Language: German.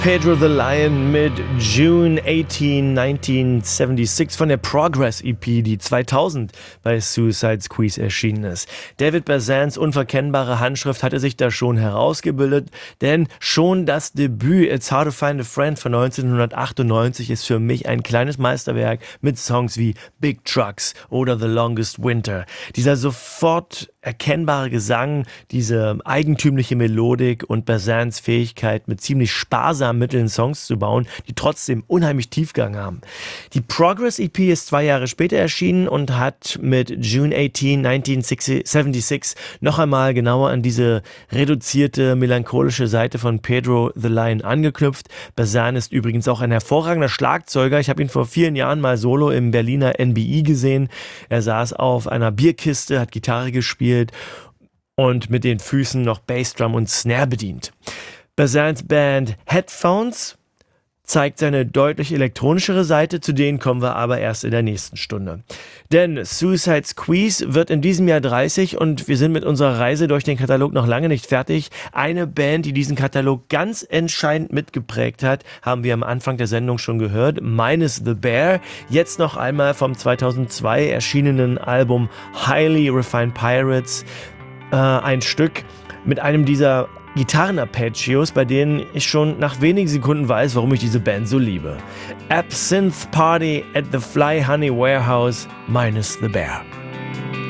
Pedro the Lion mit June 18, 1976 von der Progress EP, die 2000 bei Suicide Squeeze erschienen ist. David Bazans unverkennbare Handschrift hatte sich da schon herausgebildet, denn schon das Debüt It's Hard to Find a Friend von 1998 ist für mich ein kleines Meisterwerk mit Songs wie Big Trucks oder The Longest Winter. Dieser sofort erkennbare Gesang, diese eigentümliche Melodik und Bazans Fähigkeit, mit ziemlich sparsamen Mitteln Songs zu bauen, die trotzdem unheimlich Tiefgang haben. Die Progress EP ist 2 Jahre später erschienen und hat mit June 18, 1976 noch einmal genauer an diese reduzierte, melancholische Seite von Pedro the Lion angeknüpft. Bazan ist übrigens auch ein hervorragender Schlagzeuger. Ich habe ihn vor vielen Jahren mal solo im Berliner NBI gesehen. Er saß auf einer Bierkiste, hat Gitarre gespielt und mit den Füßen noch Bassdrum und Snare bedient. Bazans Band Headphones zeigt seine deutlich elektronischere Seite, zu denen kommen wir aber erst in der nächsten Stunde. Denn Suicide Squeeze wird in diesem Jahr 30 und wir sind mit unserer Reise durch den Katalog noch lange nicht fertig. Eine Band, die diesen Katalog ganz entscheidend mitgeprägt hat, haben wir am Anfang der Sendung schon gehört, Minus the Bear. Jetzt noch einmal vom 2002 erschienenen Album Highly Refined Pirates, ein Stück mit einem dieser Gitarren-Arpeggios, bei denen ich schon nach wenigen Sekunden weiß, warum ich diese Band so liebe. Absinthe Party at the Fly Honey Warehouse, Minus the Bear.